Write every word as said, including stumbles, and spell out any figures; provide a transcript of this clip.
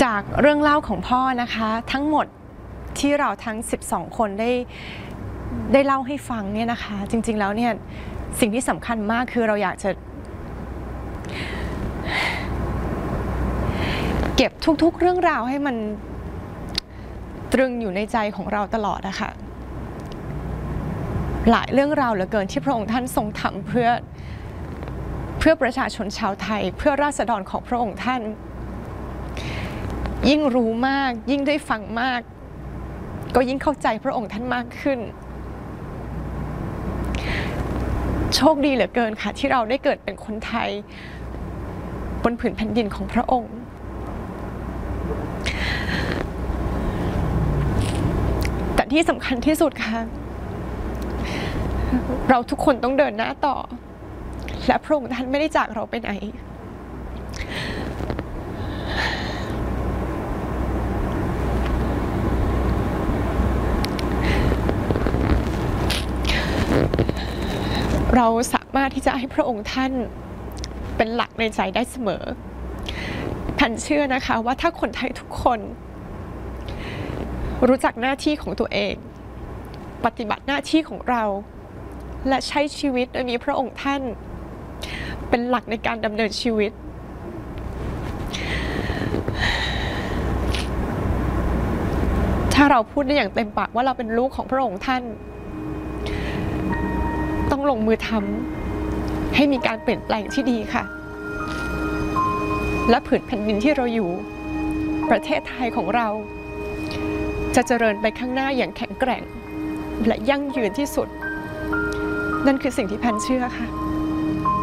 จากเรื่องเล่าของพ่อนะคะทั้งหมดที่เราทั้งสิบสองคนได้ได้เล่าให้ฟังเนี่ยนะคะจริงๆแล้วเนี่ยสิ่งที่สำคัญมากคือเราอยากจะเก็บทุกๆเรื่องราวให้มันตรึงอยู่ในใจของเราตลอดนะคะหลายเรื่องราวเหลือเกินที่พระองค์ท่านทรงทำเพื่อเพื่อประชาชนชาวไทยเพื่อราษฎรของพระองค์ท่านยิ่งรู้มากยิ่งได้ฟังมากก็ยิ่งเข้าใจพระองค์ท่านมากขึ้นโชคดีเหลือเกินค่ะที่เราได้เกิดเป็นคนไทยบนผืนแผ่นดินของพระองค์แต่ที่สำคัญที่สุดค่ะเราทุกคนต้องเดินหน้าต่อและพระองค์ท่านไม่ได้จากเราไปไหนเราสามารถที่จะให้พระองค์ท่านเป็นหลักในใจได้เสมอท่านเชื่อนะคะว่าถ้าคนไทยทุกคนรู้จักหน้าที่ของตัวเองปฏิบัติหน้าที่ของเราและใช้ชีวิตโดยมีพระองค์ท่านเป็นหลักในการดำเนินชีวิตถ้าเราพูดได้อย่างเต็มปากว่าเราเป็นลูกของพระองค์ท่านต้องลงมือทำให้มีการเปลี่ยนแปลงที่ดีค่ะและผืนแผ่นดินที่เราอยู่ประเทศไทยของเราจะเจริญไปข้างหน้าอย่างแข็งแกร่งและยั่งยืนที่สุดนั่นคือสิ่งที่แพนเชื่อค่ะ